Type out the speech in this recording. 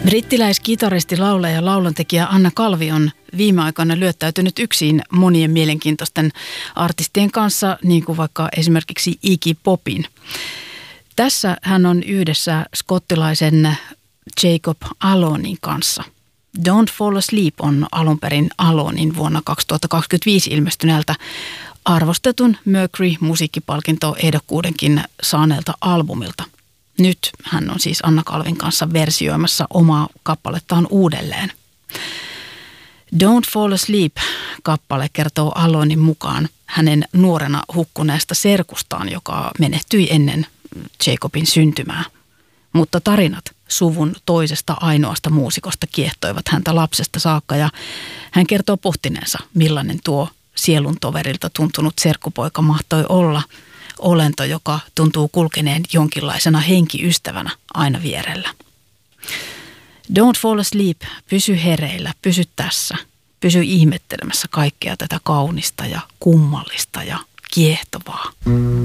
Brittiläiskitaristi, laulaja ja lauluntekijä Anna Calvi on viime aikoina lyöttäytynyt yksin monien mielenkiintoisten artistien kanssa, niin kuin vaikka esimerkiksi Iggy Popin. Tässä hän on yhdessä skottilaisen Jacob Alonin kanssa. Don't Fall Asleep on alun perin Alonin vuonna 2025 ilmestyneeltä arvostetun Mercury-musiikkipalkinto-ehdokkuudenkin saaneelta albumilta. Nyt hän on siis Anna Calvin kanssa versioimassa omaa kappalettaan uudelleen. Don't Fall Asleep-kappale kertoo Alonin mukaan hänen nuorena hukkuneesta serkustaan, joka menehtyi ennen Jacobin syntymää. Mutta tarinat suvun toisesta ainoasta muusikosta kiehtoivat häntä lapsesta saakka ja hän kertoo pohtineensa, millainen tuo sielun toverilta tuntunut serkkupoika mahtoi olla, olento, joka tuntuu kulkeneen jonkinlaisena henkiystävänä aina vierellä. Don't fall asleep, pysy hereillä, pysy tässä, pysy ihmettelemässä kaikkea tätä kaunista ja kummallista ja kiehtovaa.